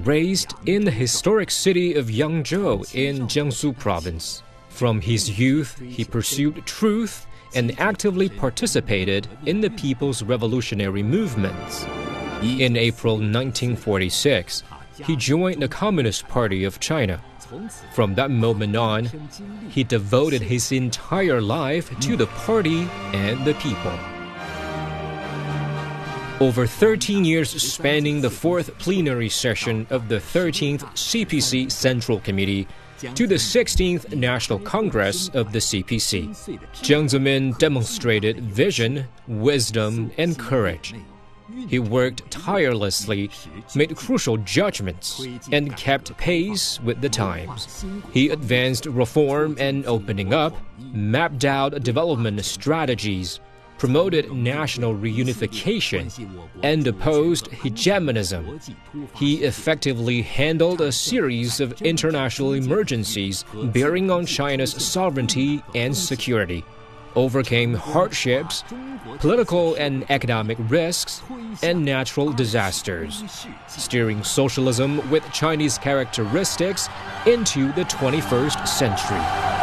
raised in the historic city of Yangzhou in Jiangsu province. From his youth, he pursued truth and actively participated in the people's revolutionary movements. In April 1946, he joined the Communist Party of China. From that moment on, he devoted his entire life to the party and the people. Over 13 years spanning the 4th plenary session of the 13th CPC Central Committee to the 16th National Congress of the CPC, Jiang Zemin demonstrated vision, wisdom, and courage. He worked tirelessly, made crucial judgments, and kept pace with the times. He advanced reform and opening up, mapped out development strategies, promoted national reunification, and opposed hegemonism. He effectively handled a series of international emergencies bearing on China's sovereignty and security, overcame hardships, political and economic risks, and natural disasters, steering socialism with Chinese characteristics into the 21st century.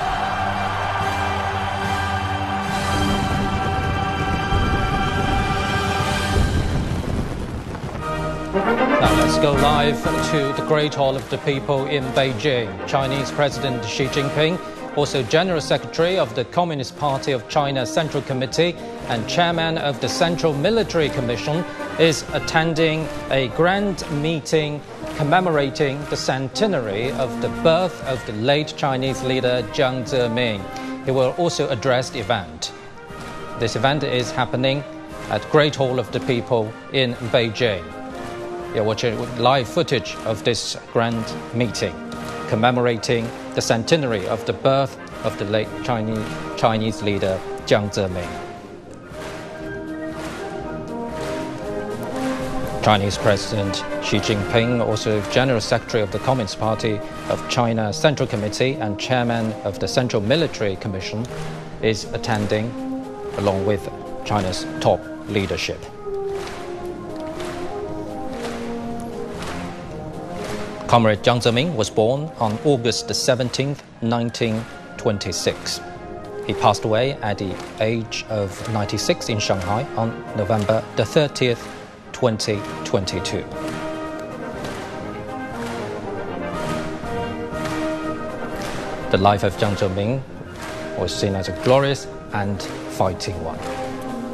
Now let's go live to the Great Hall of the People in Beijing. Chinese President Xi Jinping, also General Secretary of the Communist Party of China Central Committee and Chairman of the Central Military Commission, is attending a grand meeting commemorating the centenary of the birth of the late Chinese leader Jiang Zemin. He will also address the event. This event is happening at Great Hall of the People in Beijing. You're watching live footage of this grand meeting commemorating the centenary of the birth of the late Chinese leader Jiang Zemin. Chinese President Xi Jinping, also General Secretary of the Communist Party of China Central Committee and Chairman of the Central Military Commission, is attending along with China's top leadership. Comrade Jiang Zemin was born on August 17, 1926. He passed away at the age of 96 in Shanghai on November 30th, 2022. The life of Jiang Zemin was seen as a glorious and fighting one.